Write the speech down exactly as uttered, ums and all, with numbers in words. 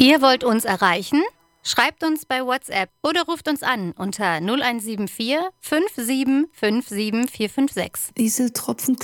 Ihr wollt uns erreichen? Schreibt uns bei WhatsApp oder ruft uns an unter null eins sieben vier fünf sieben fünf sieben vier fünf sechs. Diese Tropfen